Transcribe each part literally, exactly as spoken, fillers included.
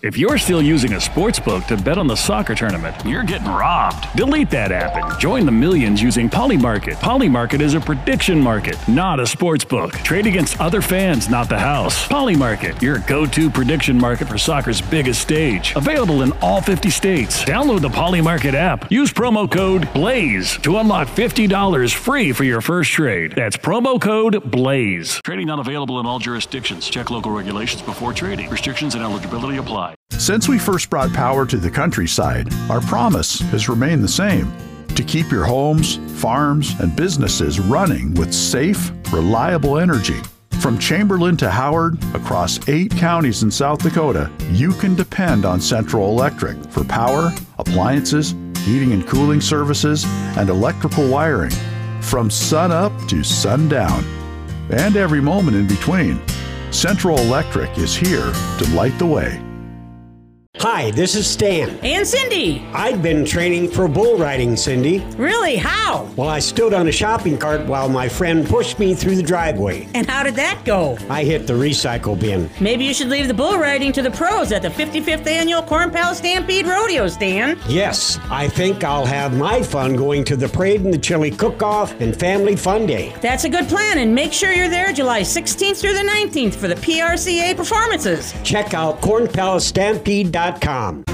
If you're still using a sports book to bet on the soccer tournament, you're getting robbed. Delete that app and join the millions using Polymarket. Polymarket is a prediction market, not a sports book. Trade against other fans, not the house. Polymarket, your go-to prediction market for soccer's biggest stage. Available in all fifty states. Download the Polymarket app. Use promo code BLAZE to unlock fifty dollars free for your first trade. That's promo code BLAZE. Trading not available in all jurisdictions. Check local regulations before trading. Restrictions and eligibility apply. Since we first brought power to the countryside, our promise has remained the same: to keep your homes, farms, and businesses running with safe, reliable energy. From Chamberlain to Howard, across eight counties in South Dakota, you can depend on Central Electric for power, appliances, heating and cooling services, and electrical wiring. From sun up to sundown, and every moment in between, Central Electric is here to light the way. Hi, this is Stan. And Cindy. I've been training for bull riding, Cindy. Really? How? Well, I stood on a shopping cart while my friend pushed me through the driveway. And how did that go? I hit the recycle bin. Maybe you should leave the bull riding to the pros at the fifty-fifth Annual Corn Palace Stampede Rodeo, Stan. Yes, I think I'll have my fun going to the parade and the chili cook-off and family fun day. That's a good plan, and make sure you're there July sixteenth through the nineteenth for the P R C A performances. Check out corn palace stampede dot com.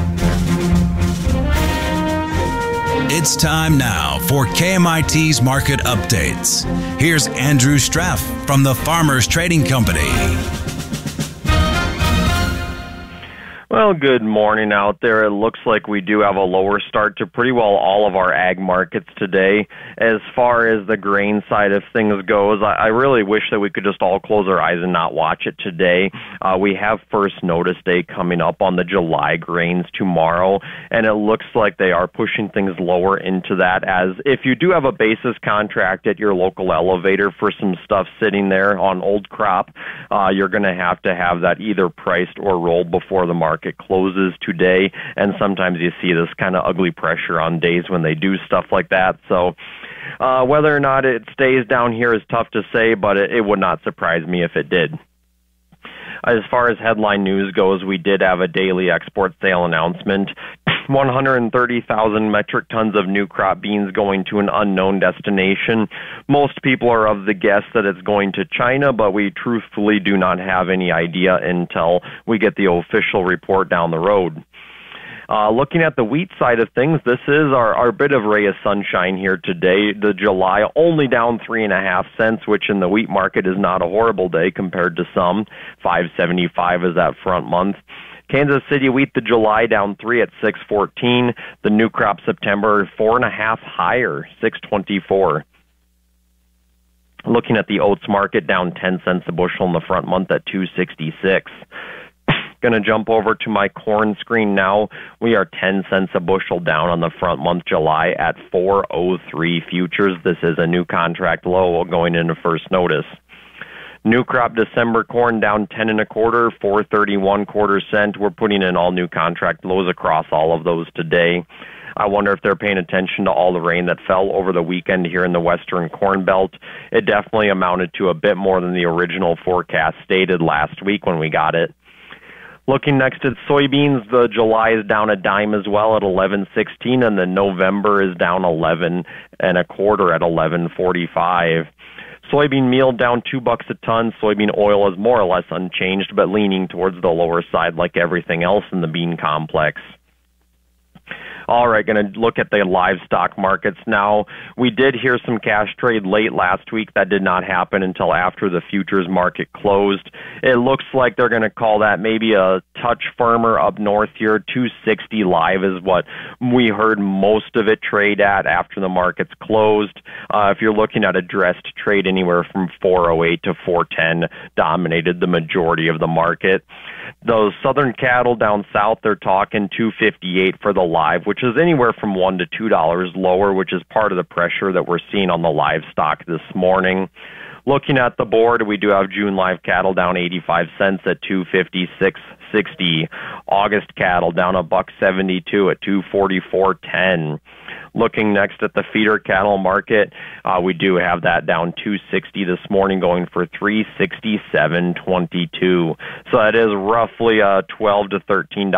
It's time now for K M I T's Market Updates. Here's Andrew Straff from the Farmers Trading Company. Well, good morning out there. It looks like we do have a lower start to pretty well all of our ag markets today. As far as the grain side of things goes, I, I really wish that we could just all close our eyes and not watch it today. Uh, we have first notice day coming up on the July grains tomorrow, and it looks like they are pushing things lower into that, as if you do have a basis contract at your local elevator for some stuff sitting there on old crop, uh, you're going to have to have that either priced or rolled before the market closes today, and sometimes you see this kind of ugly pressure on days when they do stuff like that. So uh, whether or not it stays down here is tough to say, but it, it would not surprise me if it did. As far as headline news goes, we did have a daily export sale announcement. one hundred thirty thousand metric tons of new crop beans going to an unknown destination. Most people are of the guess that it's going to China, but we truthfully do not have any idea until we get the official report down the road. Uh, looking at the wheat side of things, this is our, our bit of ray of sunshine here today. The July only down three and a half cents, which in the wheat market is not a horrible day compared to some. five seventy-five is that front month. Kansas City wheat, the July down three at six fourteen. The new crop September four and a half higher, six twenty-four. Looking at the oats market, down ten cents a bushel in the front month at two sixty-six. Going to jump over to my corn screen now. We are ten cents a bushel down on the front month July at four oh three futures. This is a new contract low going into first notice. New crop December corn down ten and a quarter, four thirty-one quarter cent. We're putting in all new contract lows across all of those today. I wonder if they're paying attention to all the rain that fell over the weekend here in the western corn belt. It definitely amounted to a bit more than the original forecast stated last week when we got it. Looking next at soybeans, the July is down a dime as well at eleven sixteen, and the November is down eleven and a quarter at eleven forty-five. Soybean meal down two bucks a ton. Soybean oil is more or less unchanged, but leaning towards the lower side like everything else in the bean complex. All right, going to look at the livestock markets now. We did hear some cash trade late last week. That did not happen until after the futures market closed. It looks like they're going to call that maybe a touch firmer up north here. two sixty live is what we heard most of it trade at after the markets closed. Uh, if you're looking at a dressed trade, anywhere from four oh eight to four ten dominated the majority of the market. Those southern cattle down south, they're talking two fifty-eight for the live, which is anywhere from one to two dollars lower, which is part of the pressure that we're seeing on the livestock this morning. Looking at the board, we do have June live cattle down eighty-five cents at two fifty-six sixty. August cattle down a buck seventy-two at two forty-four ten. Looking next at the feeder cattle market, uh, we do have that down two sixty this morning, going for three sixty-seven twenty-two. So that is roughly a twelve to thirteen dollars